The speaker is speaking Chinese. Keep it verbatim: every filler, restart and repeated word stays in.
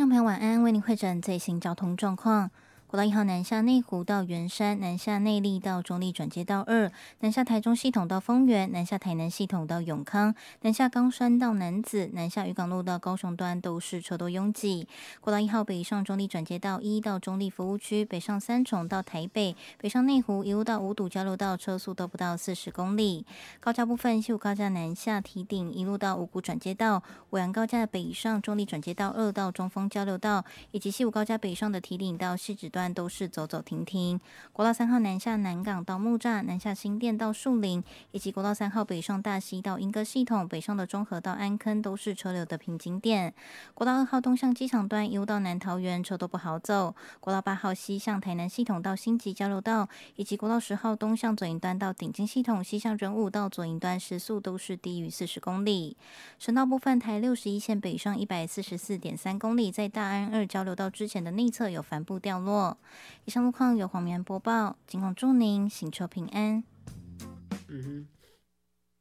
众朋友晚安，为您汇诊最新交通状况。国道一号南下内湖到圆山，南下内坜到中坜转接道二，南下台中系统到丰原，南下台南系统到永康，南下冈山到楠梓，南下渔港路到高雄端都是车多拥挤。国道一号北上中坜转接道一到中坜服务区，北上三重到台北，北上内湖一路到五堵交流道，车速都不到四十公里。高架部分，西武高架南下堤顶一路到五股转接道，五羊高架北上中坜转接道二到中丰交流道，以及西武高架北上的堤顶到汐止段都是走走停停。国道三号南下南港到木栅，南下新店到树林，以及国道三号北上大溪到莺歌系统，北上的中和到安坑都是车流的瓶颈点。国道二号东向机场端一路到南桃园，车都不好走。国道八号西向台南系统到新集交流道，以及国道十号东向左营端到顶金系统，西向仁武到左营端时速都是低于四十公里。省道部分，台六十一线北上一百四十四点三公里，在大安二交流道之前的内侧有帆布掉落。以上路况由黄明安播报，尽管祝您行车平安。 嗯哼。